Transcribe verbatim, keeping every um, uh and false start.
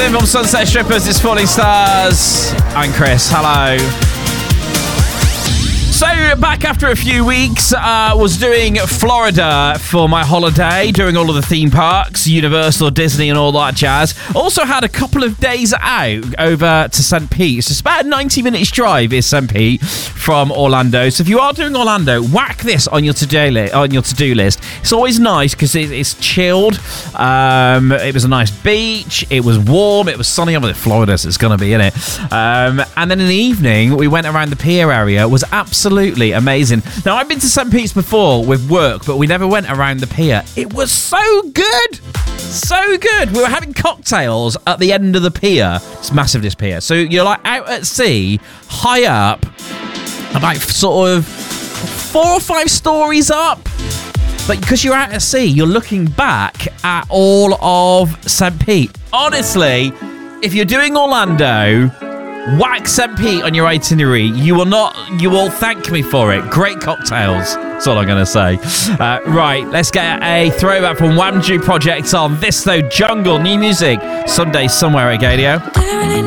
Jason from Sunset Strippers, it's Falling Stars. I'm Chris, hello. So, back after a few weeks, uh, was doing Florida for my holiday, doing all of the theme parks, Universal, Disney and all that jazz. Also had a couple of days out over to Saint Pete. It's just about a ninety minutes drive is Saint Pete from Orlando. So if you are doing Orlando, whack this on your to-do, li- on your to-do list. It's always nice because it, it's chilled. Um, it was a nice beach. It was warm. It was sunny. Over Florida, so it's going to be in it. Um, and then in the evening, we went around the pier area. It was absolutely Absolutely amazing. Now, I've been to Saint Pete's before with work, but we never went around the pier. It was so good. So good. We were having cocktails at the end of the pier. It's massive, this pier. So you're like out at sea, high up, about sort of four or five stories up. But because you're out at sea, you're looking back at all of Saint Pete. Honestly, if you're doing Orlando, whack Saint Pete on your itinerary. You will not. You will thank me for it. Great cocktails. That's all I'm going to say. Uh, right, let's get a throwback from Wamju Project on this, though. Jungle, new music. Someday, somewhere at Gadio.